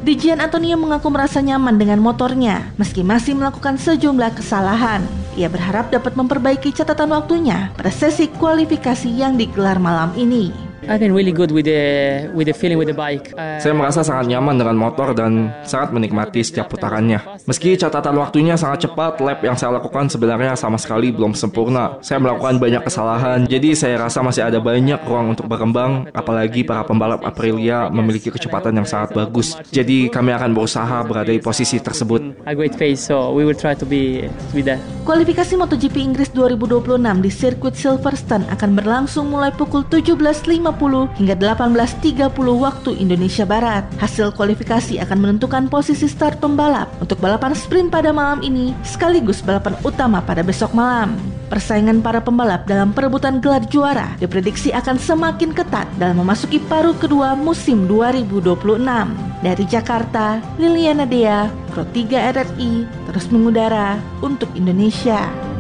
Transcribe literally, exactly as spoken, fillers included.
D J Antonio mengaku merasa nyaman dengan motornya, meski masih melakukan sejumlah kesalahan. Ia berharap dapat memperbaiki catatan waktunya pada sesi kualifikasi yang digelar malam ini. I've been really good with the with the feeling with the bike. Uh, Saya merasa sangat nyaman dengan motor dan sangat menikmati setiap putarannya. Meski catatan waktunya sangat cepat, lap yang saya lakukan sebenarnya sama sekali belum sempurna. Saya melakukan banyak kesalahan, jadi saya rasa masih ada banyak ruang untuk berkembang, apalagi para pembalap Aprilia memiliki kecepatan yang sangat bagus. Jadi kami akan berusaha berada di posisi tersebut. A great pace, so we will try to be to be there. Kualifikasi MotoGP Inggris dua ribu dua puluh enam di sirkuit Silverstone akan berlangsung mulai pukul tujuh belas lima puluh hingga delapan belas tiga puluh waktu Indonesia Barat. Hasil kualifikasi akan menentukan posisi start pembalap untuk balapan sprint pada malam ini sekaligus balapan utama pada besok malam. Persaingan para pembalap dalam perebutan gelar juara diprediksi akan semakin ketat dalam memasuki paruh kedua musim dua ribu dua puluh enam. Dari Jakarta, Liliana Dea, Pro tiga R R I, terus mengudara untuk Indonesia.